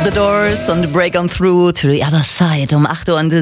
The Doors und Break On Through to the Other Side um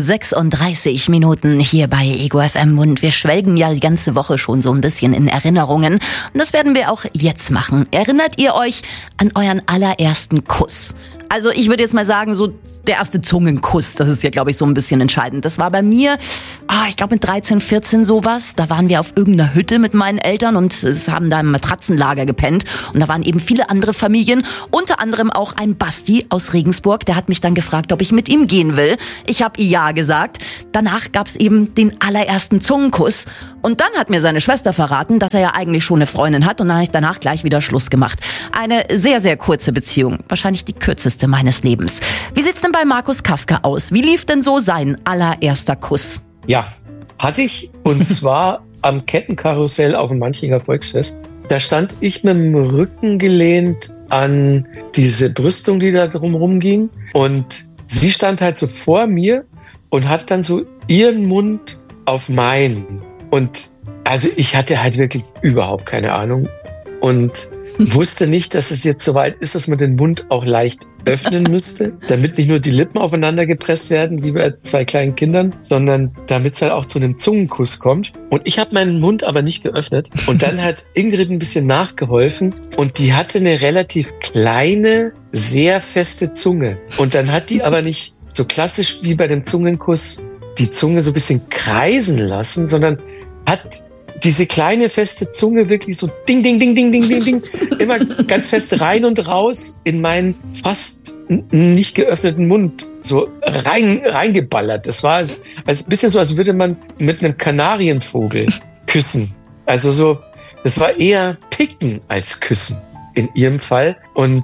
8:36 hier bei Ego FM. Und wir schwelgen ja die ganze Woche schon so ein bisschen in Erinnerungen. Und das werden wir auch jetzt machen. Erinnert ihr euch an euren allerersten Kuss? Also ich würde jetzt mal sagen, so der erste Zungenkuss, das ist ja, glaube ich, so ein bisschen entscheidend. Das war bei mir, ich glaube mit 13, 14 sowas. Da waren wir auf irgendeiner Hütte mit meinen Eltern und haben da im Matratzenlager gepennt. Und da waren eben viele andere Familien, unter anderem auch ein Basti aus Regensburg. Der hat mich dann gefragt, ob ich mit ihm gehen will. Ich habe ja gesagt. Danach gab es eben den allerersten Zungenkuss. Und dann hat mir seine Schwester verraten, dass er ja eigentlich schon eine Freundin hat. Und dann habe ich danach gleich wieder Schluss gemacht. Eine sehr, sehr kurze Beziehung. Wahrscheinlich die kürzeste meines Lebens. Wie sieht's denn bei Markus Kafka aus? Wie lief denn so sein allererster Kuss? Ja, hatte ich. Und zwar am Kettenkarussell auf dem Manchinger Volksfest. Da stand ich mit dem Rücken gelehnt an diese Brüstung, die da drumherum ging. Und sie stand halt so vor mir und hat dann so ihren Mund auf meinen. Und also ich hatte halt wirklich überhaupt keine Ahnung und wusste nicht, dass es jetzt soweit ist, dass man den Mund auch leicht öffnen müsste, damit nicht nur die Lippen aufeinander gepresst werden, wie bei zwei kleinen Kindern, sondern damit es halt auch zu einem Zungenkuss kommt. Und ich habe meinen Mund aber nicht geöffnet. Und dann hat Ingrid ein bisschen nachgeholfen und die hatte eine relativ kleine, sehr feste Zunge. Und dann hat die aber nicht so klassisch wie bei dem Zungenkuss die Zunge so ein bisschen kreisen lassen, sondern hat diese kleine feste Zunge wirklich so ding, ding, ding, ding, ding, ding, ding, immer ganz fest rein und raus in meinen fast nicht geöffneten Mund so reingeballert. Das war als ein bisschen so, als würde man mit einem Kanarienvogel küssen. Also so, das war eher Picken als Küssen in ihrem Fall. Und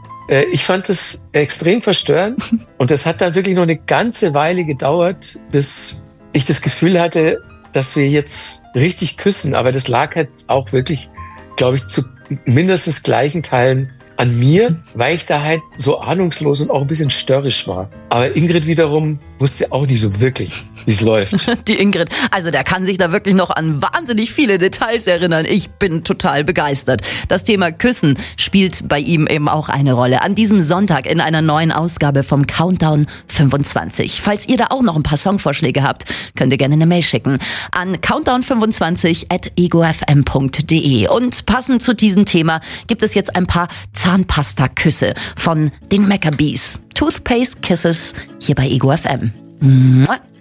ich fand das extrem verstörend. Und das hat dann wirklich noch eine ganze Weile gedauert, bis ich das Gefühl hatte, dass wir jetzt richtig küssen. Aber das lag halt auch wirklich, glaube ich, zu mindestens gleichen Teilen an mir, weil ich da halt so ahnungslos und auch ein bisschen störrisch war. Aber Ingrid wiederum wusste auch nicht so wirklich, wie es läuft. Die Ingrid, also der kann sich da wirklich noch an wahnsinnig viele Details erinnern. Ich bin total begeistert. Das Thema Küssen spielt bei ihm eben auch eine Rolle. An diesem Sonntag in einer neuen Ausgabe vom Countdown 25. Falls ihr da auch noch ein paar Songvorschläge habt, könnt ihr gerne eine Mail schicken an countdown25@egofm.de. Und passend zu diesem Thema gibt es jetzt ein paar Zahnpasta-Küsse von den Maccabees. Toothpaste Kisses hier bei Ego FM.